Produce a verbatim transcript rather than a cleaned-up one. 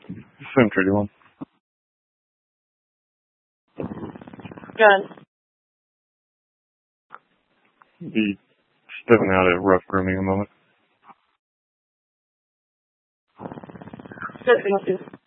Same Treaty One. Gun. Be stepping out at rough grooming a moment. Stepping to.